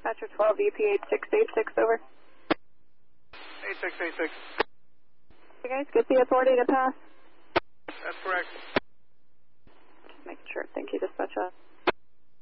Dispatcher 12 EP8686, over. 8686. You guys get the authority to pass? That's correct. Just making sure. Thank you, Dispatcher.